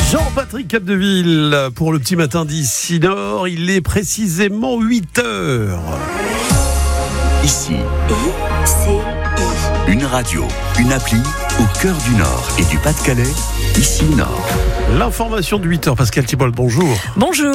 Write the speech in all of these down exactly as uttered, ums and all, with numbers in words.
Jean-Patrick Capdeville pour le petit matin d'ici Nord. Il est précisément huit heures. Ici, une radio, une appli au cœur du Nord et du Pas-de-Calais. Ici Nord. L'information de huit heures. Pascal Thibault, bonjour. Bonjour.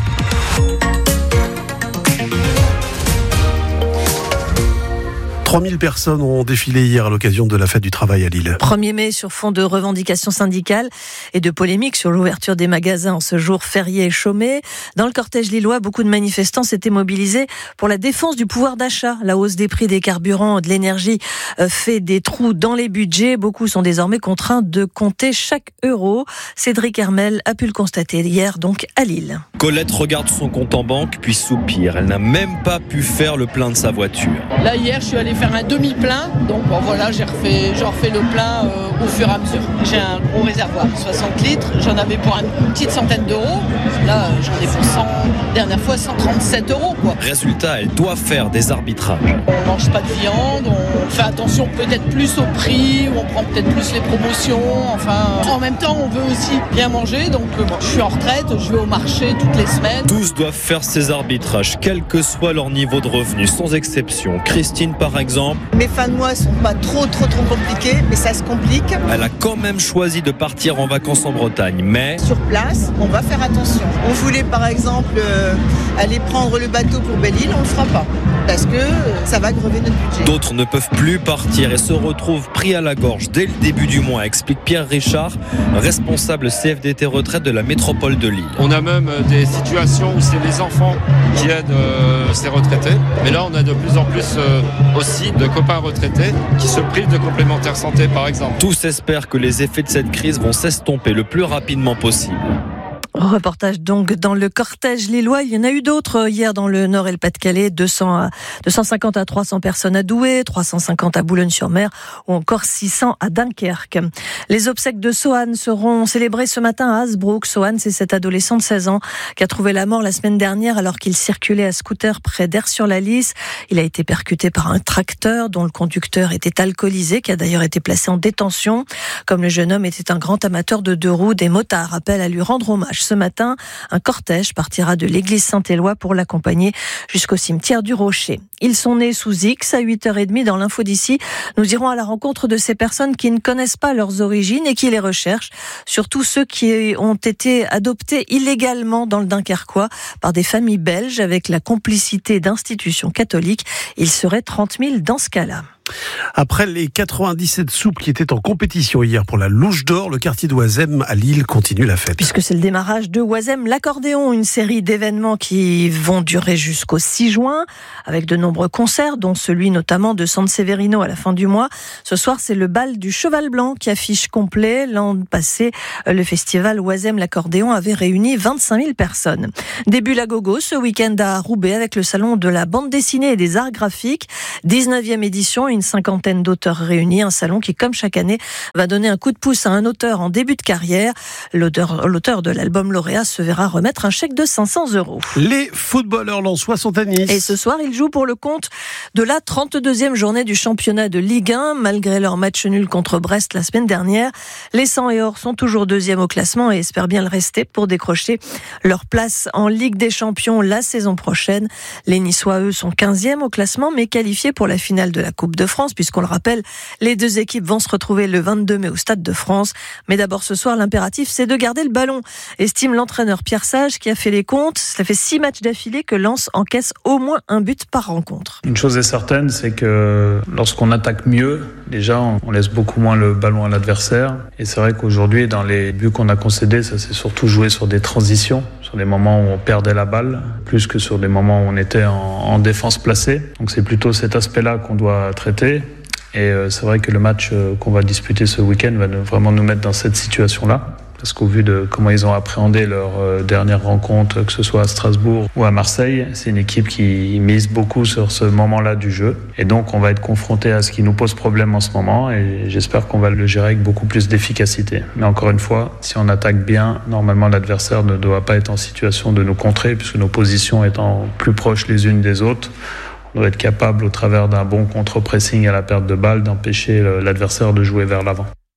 trois mille personnes ont défilé hier à l'occasion de la fête du travail à Lille. premier mai sur fond de revendications syndicales et de polémiques sur l'ouverture des magasins en ce jour férié et chômé. Dans le cortège lillois, beaucoup de manifestants s'étaient mobilisés pour la défense du pouvoir d'achat. La hausse des prix des carburants, de l'énergie fait des trous dans les budgets. Beaucoup sont désormais contraints de compter chaque euro. Cédric Hermel a pu le constater hier donc à Lille. Colette regarde son compte en banque puis soupire. Elle n'a même pas pu faire le plein de sa voiture. Là hier, je suis allé faire un demi-plein, donc bon, voilà, j'ai refait, j'ai refait le plein euh, au fur et à mesure. J'ai un gros réservoir, soixante litres, j'en avais pour une petite centaine d'euros. Là, j'en ai pour cent, dernière fois cent trente-sept euros. Quoi. Résultat, elle doit faire des arbitrages. On mange pas de viande, on fait attention peut-être plus au prix, ou on prend peut-être plus les promotions. Enfin, en même temps, on veut aussi bien manger, donc bon, je suis en retraite, je vais au marché toutes les semaines. Tous doivent faire ces arbitrages, quel que soit leur niveau de revenu, sans exception. Christine, par exemple, mes fins de mois sont pas trop trop trop compliquées, mais ça se complique. Elle a quand même choisi de partir en vacances en Bretagne, mais sur place, on va faire attention. On voulait par exemple euh, aller prendre le bateau pour Belle-Île, on le fera pas parce que euh, ça va grever notre budget. D'autres ne peuvent plus partir et se retrouvent pris à la gorge dès le début du mois, explique Pierre Richard, responsable C F D T retraite de la métropole de Lille. On a même des situations où c'est les enfants qui aident euh, ces retraités, mais là on a de plus en plus euh, aussi de copains retraités qui se privent de complémentaires santé par exemple. Tous espèrent que les effets de cette crise vont s'estomper le plus rapidement possible. Reportage donc dans le cortège lillois. Il y en a eu d'autres hier dans le Nord et le Pas-de-Calais. deux cents à, deux cent cinquante à trois cents personnes à Douai, trois cent cinquante à Boulogne-sur-Mer ou encore six cents à Dunkerque. Les obsèques de Sohan seront célébrées ce matin à Hasbrook. Sohan, c'est cet adolescent de seize ans qui a trouvé la mort la semaine dernière alors qu'il circulait à scooter près d'Aire-sur-la-Lys. Il a été percuté par un tracteur dont le conducteur était alcoolisé, qui a d'ailleurs été placé en détention. Comme le jeune homme était un grand amateur de deux roues, des motards appellent à lui rendre hommage. Ce matin, un cortège partira de l'église Saint-Éloi pour l'accompagner jusqu'au cimetière du Rocher. Ils sont nés sous X à huit heures trente dans l'info d'ici. Nous irons à la rencontre de ces personnes qui ne connaissent pas leurs origines et qui les recherchent, surtout ceux qui ont été adoptés illégalement dans le Dunkerquois par des familles belges avec la complicité d'institutions catholiques. Il serait trente mille dans ce cas-là. Après les quatre-vingt-dix-sept souples qui étaient en compétition hier pour la Louche d'Or, le quartier d'Oisem à Lille continue la fête. Puisque c'est le démarrage de Oisem l'accordéon, une série d'événements qui vont durer jusqu'au six juin, avec de nombreux concerts, dont celui notamment de San Severino à la fin du mois. Ce soir, c'est le bal du Cheval Blanc qui affiche complet. L'an passé, le festival Oisem l'accordéon avait réuni vingt-cinq mille personnes. Début la gogo ce week-end à Roubaix avec le salon de la bande dessinée et des arts graphiques. dix-neuvième édition, une cinquantaine d'auteurs réunis, un salon qui, comme chaque année, va donner un coup de pouce à un auteur en début de carrière. L'auteur, l'auteur de l'album lauréat se verra remettre un chèque de cinq cents euros. Les footballeurs lensois sont à Nice. Et ce soir, ils jouent pour le compte de la trente-deuxième journée du championnat de Ligue un. Malgré leur match nul contre Brest la semaine dernière, les Sang et Or sont toujours deuxième au classement et espèrent bien le rester pour décrocher leur place en Ligue des Champions la saison prochaine. Les Niçois, eux, sont quinzième au classement, mais qualifiés pour la finale de la Coupe de France, puisqu'on le rappelle, les deux équipes vont se retrouver le vingt-deux mai au Stade de France. Mais d'abord ce soir, l'impératif, c'est de garder le ballon, estime l'entraîneur Pierre Sage, qui a fait les comptes. Ça fait six matchs d'affilée que Lens encaisse au moins un but par rencontre. Une chose est certaine, c'est que lorsqu'on attaque mieux, déjà, on laisse beaucoup moins le ballon à l'adversaire. Et c'est vrai qu'aujourd'hui, dans les buts qu'on a concédés, ça s'est surtout joué sur des transitions, sur des moments où on perdait la balle, plus que sur des moments où on était en, en défense placée. Donc c'est plutôt cet aspect-là qu'on doit traiter. Et c'est vrai que le match qu'on va disputer ce week-end va vraiment nous mettre dans cette situation-là. Parce qu'au vu de comment ils ont appréhendé leur dernière rencontre, que ce soit à Strasbourg ou à Marseille, c'est une équipe qui mise beaucoup sur ce moment-là du jeu. Et donc on va être confronté à ce qui nous pose problème en ce moment et j'espère qu'on va le gérer avec beaucoup plus d'efficacité. Mais encore une fois, si on attaque bien, normalement l'adversaire ne doit pas être en situation de nous contrer puisque nos positions étant plus proches les unes des autres, on doit être capable, au travers d'un bon contre-pressing à la perte de balle, d'empêcher l'adversaire de jouer vers l'avant.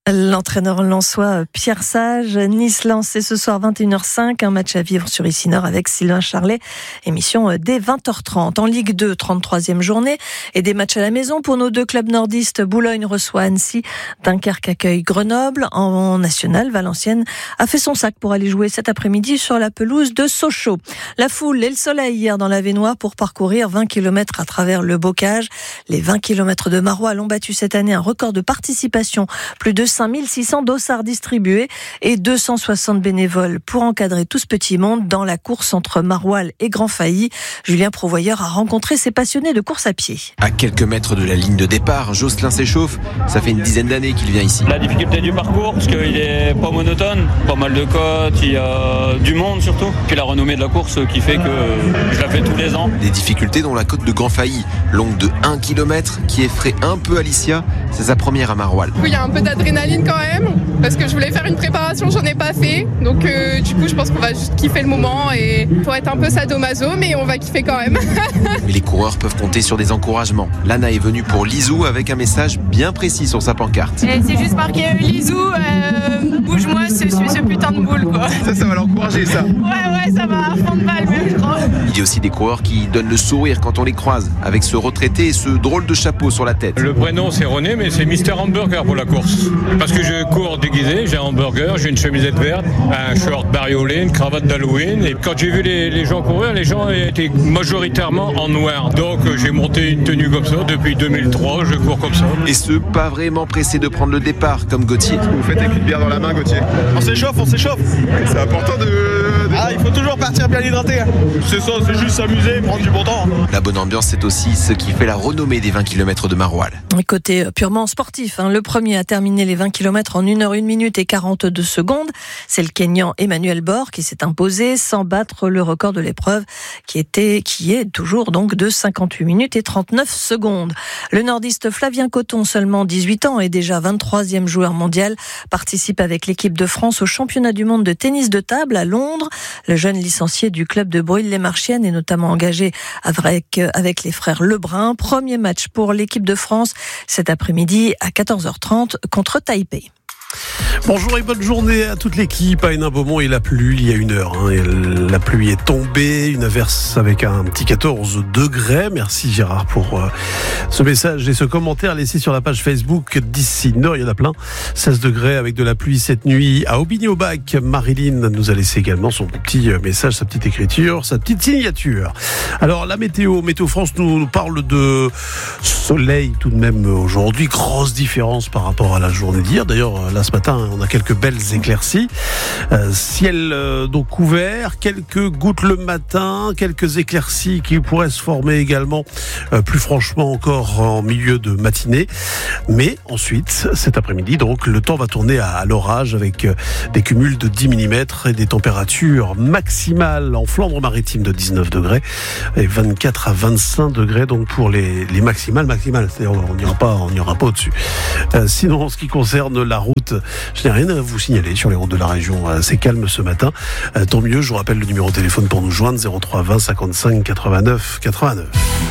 L'entraîneur lensois Pierre Sage. Nice-Lens, c'est ce soir vingt et une heures cinq. Un match à vivre sur Ici Nord avec Sylvain Charlet. Émission dès vingt heures trente. En Ligue deux, trente-troisième journée. Et des matchs à la maison pour nos deux clubs nordistes. Boulogne reçoit Annecy. Dunkerque accueille Grenoble. En national, Valenciennes a fait son sac pour aller jouer cet après-midi sur la pelouse de Sochaux. La foule et le soleil hier dans la Vénois pour parcourir vingt kilomètres à travers le bocage. Les vingt kilomètres de Maroilles ont battu cette année un record de participation. Plus de cinq mille six cents dossards distribués et deux cent soixante bénévoles pour encadrer tout ce petit monde dans la course entre Maroilles et Grand Failly. Julien Provoyeur a rencontré ces passionnés de course à pied. À quelques mètres de la ligne de départ, Jocelyn s'échauffe. Ça fait une dizaine d'années qu'il vient ici. La difficulté du parcours, parce qu'il est pas monotone, pas mal de côtes, il y a du monde surtout. Puis la renommée de la course qui fait que je la fais tous les ans. Des difficultés dont la côte de Grand Failly, longue de un kilomètre, qui effraie un peu Alicia. C'est sa première à Maroilles. Oui, il y a un peu d'adrénaline quand même, parce que je voulais faire une préparation, j'en ai pas fait. Donc euh, du coup, je pense qu'on va juste kiffer le moment et pour être un peu sadomaso, mais on va kiffer quand même. Mais les coureurs peuvent compter sur des encouragements. Lana est venue pour Lizou avec un message bien précis sur sa pancarte. Et c'est juste marqué Lizou, euh, bouge-moi ce, ce, ce putain de boule quoi. Ça, ça va l'encourager ça. Ouais, ouais, ça va à fond de balle même, je crois. Il y a aussi des coureurs qui donnent le sourire quand on les croise, avec ce retraité et ce drôle de chapeau sur la tête. Le prénom c'est René, mais c'est Mister Hamburger pour la course. Parce que je cours déguisé, j'ai un hamburger, j'ai une chemisette verte, un short bariolé, une cravate d'Halloween. Et quand j'ai vu les, les gens courir, les gens étaient majoritairement en noir. Donc j'ai monté une tenue comme ça. Depuis deux mille trois, je cours comme ça. Et ceux pas vraiment pressés de prendre le départ, comme Gauthier. Vous faites avec une bière dans la main, Gauthier. On s'échauffe, on s'échauffe. C'est important de... de... Ah, il faut toujours partir bien hydraté. C'est ça, c'est juste s'amuser, prendre du bon temps. La bonne ambiance, c'est aussi ce qui fait la renommée des vingt kilomètres de Maroilles. Côté purement sportif, hein, le premier à terminer les vingt kilomètres en une heure, une minute et quarante-deux secondes. C'est le Kényan Emmanuel Bor qui s'est imposé sans battre le record de l'épreuve qui était, qui est toujours donc de cinquante-huit minutes et trente-neuf secondes. Le nordiste Flavien Coton, seulement dix-huit ans et déjà vingt-troisième joueur mondial, participe avec l'équipe de France au championnat du monde de tennis de table à Londres. Le jeune licencié du club de Brûle-les-Marchiennes est notamment engagé avec, avec les frères Lebrun. Premier match pour l'équipe de France cet après-midi à quatorze heures trente contre Taipei. Bonjour et bonne journée à toute l'équipe. À Hénin-Beaumont, il a plu il y a une heure. Hein. La pluie est tombée, une averse avec un petit quatorze degrés. Merci Gérard pour euh, ce message et ce commentaire laissé sur la page Facebook d'Ici Nord. Il y en a plein. seize degrés avec de la pluie cette nuit à Aubigny-au-Bac. Marilyn nous a laissé également son petit message, sa petite écriture, sa petite signature. Alors la météo, Météo France nous, nous parle de soleil tout de même aujourd'hui. Grosse différence par rapport à la journée d'hier. D'ailleurs, là ce matin, on a quelques belles éclaircies. Euh, ciel euh, donc couvert, quelques gouttes le matin, quelques éclaircies qui pourraient se former également euh, plus franchement encore en milieu de matinée. Mais ensuite, cet après-midi, donc le temps va tourner à, à l'orage avec euh, des cumuls de dix millimètres et des températures maximales en Flandre-Maritime de dix-neuf degrés et vingt-quatre à vingt-cinq degrés donc pour les, les maximales maximales. C'est-à-dire on n'ira pas, on n'ira pas au-dessus. Euh, sinon, en ce qui concerne la route, je n'ai rien à vous signaler sur les routes de la région. C'est calme ce matin. Euh, tant mieux, je vous rappelle le numéro de téléphone pour nous joindre zéro trois vingt cinquante-cinq quatre-vingt-neuf quatre-vingt-neuf.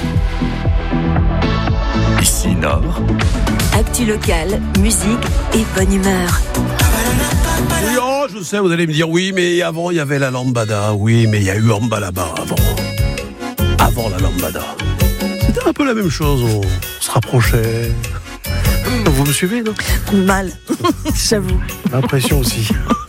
Ici Nord. Actu locale, musique et bonne humeur. Oui, oh, je sais, vous allez me dire oui, mais avant il y avait la lambada. Oui, mais il y a eu Ambalaba avant. Avant la lambada. C'était un peu la même chose. On se rapprochait. Vous me suivez, non ? Mal, j'avoue. L'impression aussi.